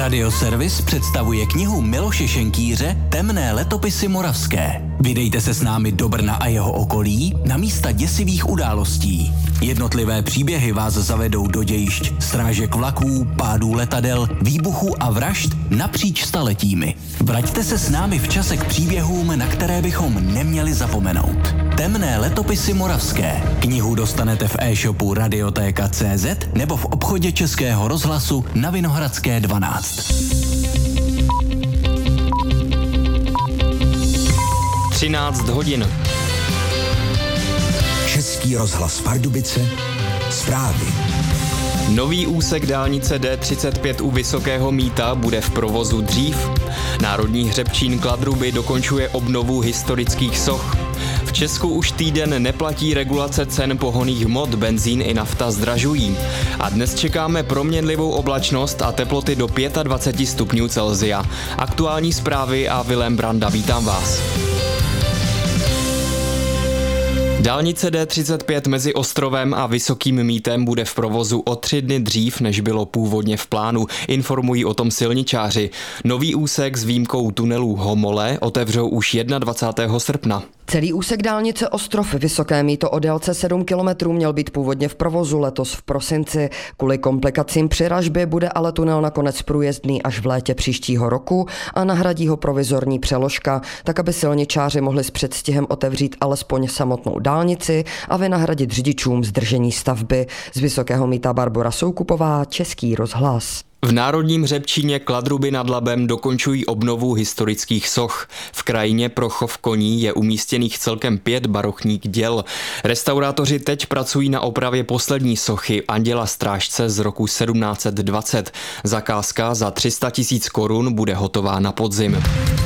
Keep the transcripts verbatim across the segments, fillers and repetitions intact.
Radioservis představuje knihu Miloše Šenkýře Temné letopisy moravské. Vydejte se s námi do Brna a jeho okolí na místa děsivých událostí. Jednotlivé příběhy vás zavedou do dějišť srážek vlaků, pádů letadel, výbuchů a vražd napříč staletími. Vraťte se s námi v čase k příběhům, na které bychom neměli zapomenout. Temné letopisy moravské. Knihu dostanete v e-shopu radiotéka tečka cé zet nebo v obchodě Českého rozhlasu na Vinohradské dvanáct. třináct hodin. Český rozhlas Pardubice. Zprávy. Nový úsek dálnice D třicet pět u Vysokého Mýta bude v provozu dřív. Národní hřebčín Kladruby dokončuje obnovu historických soch. V Česku už týden neplatí regulace cen pohonných hmot, benzín i nafta zdražují. A dnes čekáme proměnlivou oblačnost a teploty do dvacet pět stupňů Celsia. Aktuální zprávy a Vilém Branda, vítám vás. Dálnice D třicet pět mezi Ostrovem a Vysokým Mýtem bude v provozu o tři dny dřív, než bylo původně v plánu, informují o tom silničáři. Nový úsek s výjimkou tunelů Homole otevřou už dvacátého prvního srpna. Celý úsek dálnice Ostrov Vysoké Mýto o délce sedm kilometrů měl být původně v provozu letos v prosinci. Kvůli komplikacím při ražbě bude ale tunel nakonec průjezdný až v létě příštího roku a nahradí ho provizorní přeložka, tak aby silničáři mohli s předstihem otevřít alespoň samotnou dálnici a vynahradit řidičům zdržení stavby. Z Vysokého Mýta Barbora Soukupová, Český rozhlas. V Národním hřebčíně Kladruby nad Labem dokončují obnovu historických soch. V krajině pro chov koní je umístěných celkem pět barokních děl. Restaurátoři teď pracují na opravě poslední sochy Anděla Strážce z roku sedmnáct set dvacet. Zakázka za tři sta tisíc korun bude hotová na podzim.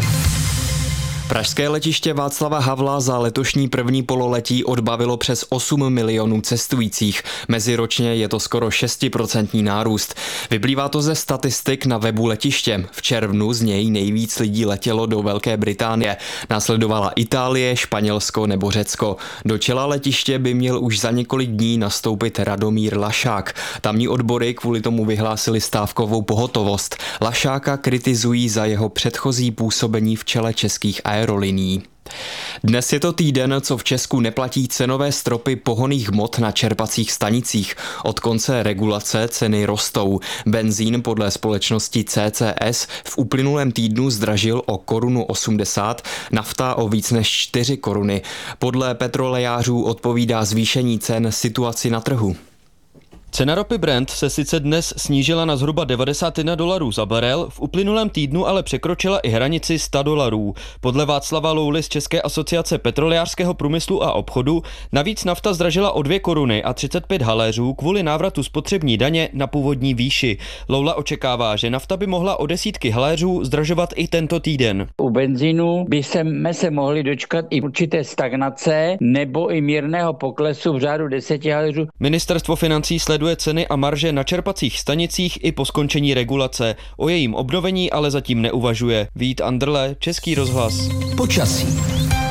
Pražské letiště Václava Havla za letošní první pololetí odbavilo přes osm milionů cestujících. Meziročně je to skoro šestiprocentní nárůst. Vyplývá to ze statistik na webu letiště. V červnu z něj nejvíc lidí letělo do Velké Británie. Následovala Itálie, Španělsko nebo Řecko. Do čela letiště by měl už za několik dní nastoupit Radomír Lašák. Tamní odbory kvůli tomu vyhlásili stávkovou pohotovost. Lašáka kritizují za jeho předchozí působení v čele českých aerolinií. Dnes je to týden, co v Česku neplatí cenové stropy pohonných hmot na čerpacích stanicích. Od konce regulace ceny rostou. Benzín podle společnosti C C S v uplynulém týdnu zdražil o korunu osmdesát, nafta o víc než čtyři koruny. Podle petrolejářů odpovídá zvýšení cen situaci na trhu. Cena ropy Brent se sice dnes snížila na zhruba devadesát jedna dolarů za barel, v uplynulém týdnu ale překročila i hranici sto dolarů. Podle Václava Louly z České asociace petrolejářského průmyslu a obchodu navíc nafta zdražila o dvě koruny a třicet pět haléřů kvůli návratu spotřební daně na původní výši. Loula očekává, že nafta by mohla o desítky haléřů zdražovat i tento týden. U benzínu by jsme se mohli dočkat i určité stagnace nebo i mírného poklesu v řádu deseti haléřů. Ministerstvo financí sleduje ceny a marže na čerpacích stanicích i po skončení regulace. O jejím obnovení ale zatím neuvažuje. Vít Andrle, Český rozhlas. Počasí.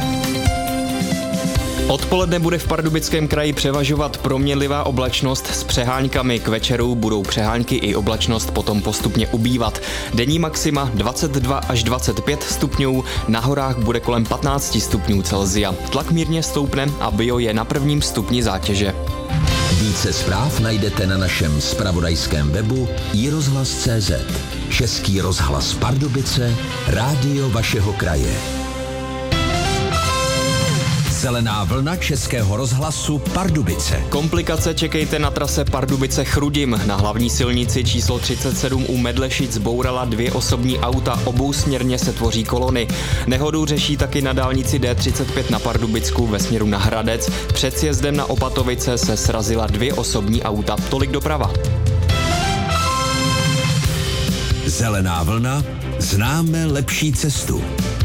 Odpoledne bude v Pardubickém kraji převažovat proměnlivá oblačnost s přeháňkami. K večeru budou přehánky i oblačnost potom postupně ubývat. Denní maxima dvacet dva až dvacet pět stupňů, na horách bude kolem patnáct stupňů Celsia. Tlak mírně stoupne a bio je na prvním stupni zátěže. Více zpráv najdete na našem zpravodajském webu i rozhlas tečka cé zet. Český rozhlas Pardubice, rádio vašeho kraje. Zelená vlna Českého rozhlasu Pardubice. Komplikace čekejte na trase Pardubice-Chrudim. Na hlavní silnici číslo třicet sedm u Medlešic bourala dvě osobní auta, obousměrně se tvoří kolony. Nehodu řeší taky na dálnici D třicet pět na Pardubicku ve směru na Hradec. Před sjezdem na Opatovice se srazila dvě osobní auta. Tolik doprava. Zelená vlna, známe lepší cestu.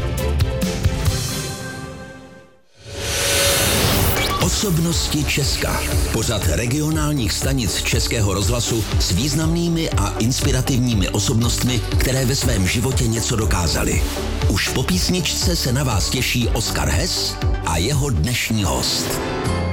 Osobnosti Česka. Pořad regionálních stanic Českého rozhlasu s významnými a inspirativními osobnostmi, které ve svém životě něco dokázaly. Už po písničce se na vás těší Oskar Hess a jeho dnešní host.